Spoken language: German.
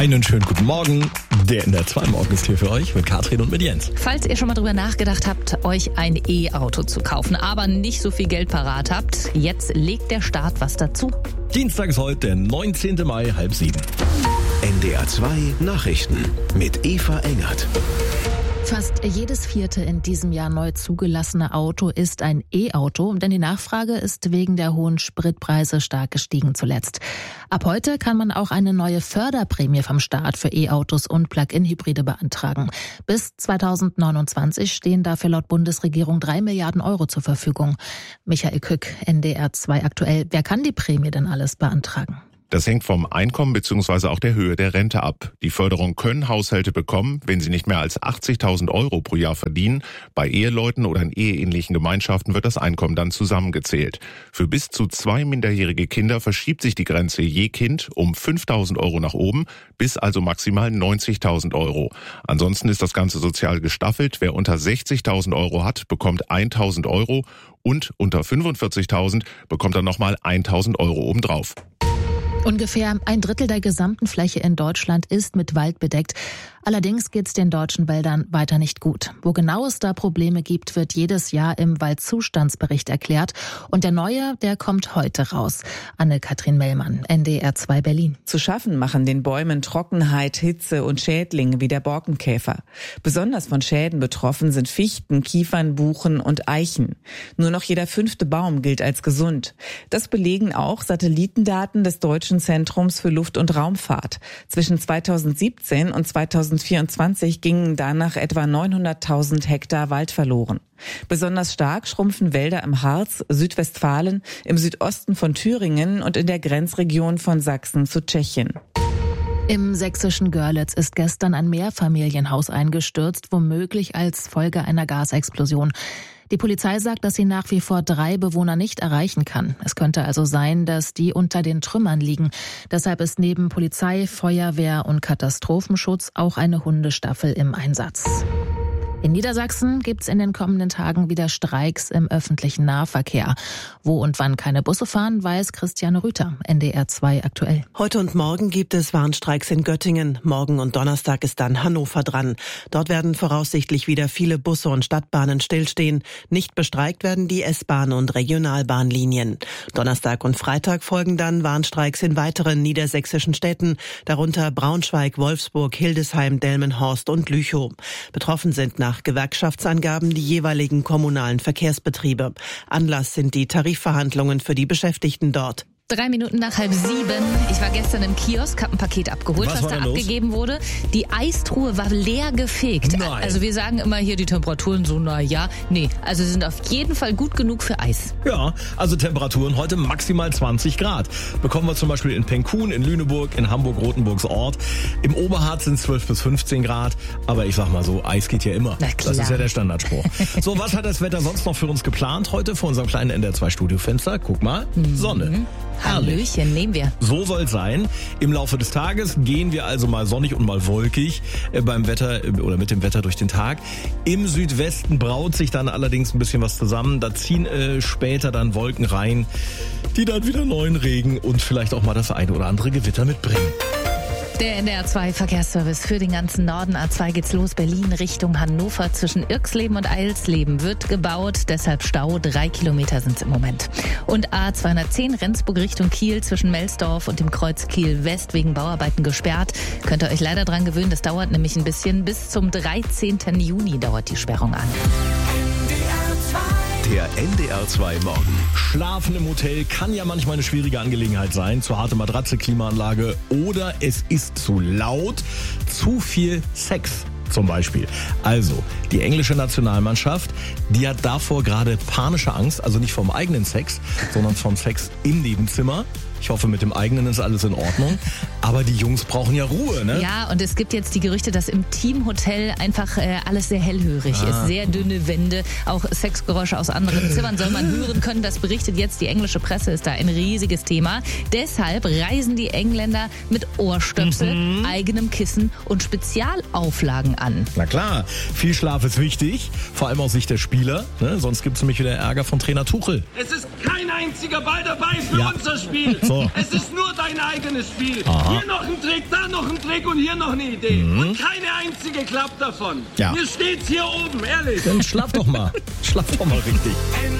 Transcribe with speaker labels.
Speaker 1: Einen schönen guten Morgen. Der NDR 2 Morgen ist hier für euch mit Katrin und mit Jens.
Speaker 2: Falls ihr schon mal drüber nachgedacht habt, euch ein E-Auto zu kaufen, aber nicht so viel Geld parat habt, jetzt legt der Staat was dazu.
Speaker 1: Dienstag ist heute der 19. Mai, 6:30.
Speaker 3: NDR 2 Nachrichten mit Eva Engert.
Speaker 2: Fast jedes vierte in diesem Jahr neu zugelassene Auto ist ein E-Auto, denn die Nachfrage ist wegen der hohen Spritpreise stark gestiegen zuletzt. Ab heute kann man auch eine neue Förderprämie vom Staat für E-Autos und Plug-in-Hybride beantragen. Bis 2029 stehen dafür laut Bundesregierung 3 Milliarden Euro zur Verfügung. Michael Kück, NDR 2 aktuell. Wer kann die Prämie denn alles beantragen?
Speaker 4: Das hängt vom Einkommen bzw. auch der Höhe der Rente ab. Die Förderung können Haushalte bekommen, wenn sie nicht mehr als 80.000 Euro pro Jahr verdienen. Bei Eheleuten oder in eheähnlichen Gemeinschaften wird das Einkommen dann zusammengezählt. Für bis zu 2 minderjährige Kinder verschiebt sich die Grenze je Kind um 5.000 Euro nach oben, bis also maximal 90.000 Euro. Ansonsten ist das Ganze sozial gestaffelt. Wer unter 60.000 Euro hat, bekommt 1.000 Euro und unter 45.000 bekommt dann nochmal 1.000 Euro obendrauf.
Speaker 2: Ungefähr 1/3 der gesamten Fläche in Deutschland ist mit Wald bedeckt. Allerdings geht es den deutschen Wäldern weiter nicht gut. Wo genau es da Probleme gibt, wird jedes Jahr im Waldzustandsbericht erklärt. Und der neue, der kommt heute raus. Anne-Kathrin Mellmann, NDR 2 Berlin.
Speaker 5: Zu schaffen machen den Bäumen Trockenheit, Hitze und Schädlinge wie der Borkenkäfer. Besonders von Schäden betroffen sind Fichten, Kiefern, Buchen und Eichen. Nur noch jeder 5. Baum gilt als gesund. Das belegen auch Satellitendaten des Deutschen Zentrums für Luft- und Raumfahrt. Zwischen 2017 und 2024 gingen danach etwa 900.000 Hektar Wald verloren. Besonders stark schrumpfen Wälder im Harz, Südwestfalen, im Südosten von Thüringen und in der Grenzregion von Sachsen zu Tschechien.
Speaker 2: Im sächsischen Görlitz ist gestern ein Mehrfamilienhaus eingestürzt, womöglich als Folge einer Gasexplosion. Die Polizei sagt, dass sie nach wie vor 3 Bewohner nicht erreichen kann. Es könnte also sein, dass die unter den Trümmern liegen. Deshalb ist neben Polizei, Feuerwehr und Katastrophenschutz auch eine Hundestaffel im Einsatz. In Niedersachsen gibt's in den kommenden Tagen wieder Streiks im öffentlichen Nahverkehr. Wo und wann keine Busse fahren, weiß Christiane Rüther, NDR 2 aktuell.
Speaker 6: Heute und morgen gibt es Warnstreiks in Göttingen. Morgen und Donnerstag ist dann Hannover dran. Dort werden voraussichtlich wieder viele Busse und Stadtbahnen stillstehen. Nicht bestreikt werden die S-Bahn- und Regionalbahnlinien. Donnerstag und Freitag folgen dann Warnstreiks in weiteren niedersächsischen Städten, darunter Braunschweig, Wolfsburg, Hildesheim, Delmenhorst und Lüchow. Betroffen sind nach Gewerkschaftsangaben die jeweiligen kommunalen Verkehrsbetriebe. Anlass sind die Tarifverhandlungen für die Beschäftigten dort.
Speaker 2: 3 Minuten nach 6:30. Ich war gestern im Kiosk, habe ein Paket abgeholt, was da abgegeben wurde. Die Eistruhe war leer gefegt.
Speaker 1: Nein.
Speaker 2: Also wir sagen immer hier die Temperaturen so, nee. Also sie sind auf jeden Fall gut genug für Eis.
Speaker 1: Ja, also Temperaturen heute maximal 20 Grad. Bekommen wir zum Beispiel in Penkun, in Lüneburg, in Hamburg-Rothenburgs Ort. Im Oberharz sind es 12 bis 15 Grad. Aber ich sag mal so, Eis geht ja immer.
Speaker 2: Na klar.
Speaker 1: Das ist ja der Standardspruch. So, was hat das Wetter sonst noch für uns geplant heute vor unserem kleinen NDR 2 Studiofenster? Guck mal, Sonne. Herrlich.
Speaker 2: Hallöchen, nehmen wir.
Speaker 1: So soll es sein. Im Laufe des Tages gehen wir also mal sonnig und mal wolkig beim Wetter oder mit dem Wetter durch den Tag. Im Südwesten braut sich dann allerdings ein bisschen was zusammen. Da ziehen später dann Wolken rein, die dann wieder neuen Regen und vielleicht auch mal das eine oder andere Gewitter mitbringen.
Speaker 2: Der NDR 2 Verkehrsservice für den ganzen Norden. A2 geht's los, Berlin Richtung Hannover. Zwischen Irxleben und Eilsleben wird gebaut, deshalb Stau. 3 Kilometer sind's im Moment. Und A210 Rendsburg Richtung Kiel zwischen Melsdorf und dem Kreuz Kiel West wegen Bauarbeiten gesperrt. Könnt ihr euch leider dran gewöhnen, das dauert nämlich ein bisschen. Bis zum 13. Juni dauert die Sperrung an.
Speaker 3: Der NDR 2 Morgen.
Speaker 1: Schlafen im Hotel kann ja manchmal eine schwierige Angelegenheit sein. Zu harte Matratze, Klimaanlage oder es ist zu laut, zu viel Sex zum Beispiel. Also, die englische Nationalmannschaft, die hat davor gerade panische Angst, also nicht vom eigenen Sex, sondern vom Sex im Nebenzimmer. Ich hoffe, mit dem eigenen ist alles in Ordnung. Aber die Jungs brauchen ja Ruhe, ne?
Speaker 2: Ja, und es gibt jetzt die Gerüchte, dass im Teamhotel einfach alles sehr hellhörig ist. Sehr dünne Wände, auch Sexgeräusche aus anderen Zimmern soll man hören können. Das berichtet jetzt die englische Presse, ist da ein riesiges Thema. Deshalb reisen die Engländer mit Ohrstöpsel, eigenem Kissen und Spezialauflagen an.
Speaker 1: Na klar, viel Schlaf ist wichtig, vor allem aus Sicht der Spieler. Ne? Sonst gibt es nämlich wieder Ärger von Trainer Tuchel.
Speaker 7: Es ist kein einziger Ball dabei für unser Spiel.
Speaker 1: So.
Speaker 7: Es ist nur dein eigenes Spiel.
Speaker 1: Aha.
Speaker 7: Hier noch ein Trick, da noch ein Trick und hier noch eine Idee. Und keine einzige klappt davon.
Speaker 1: Ja.
Speaker 7: Mir steht's hier oben, ehrlich.
Speaker 1: Dann schlaf doch mal. Schlaf doch mal richtig.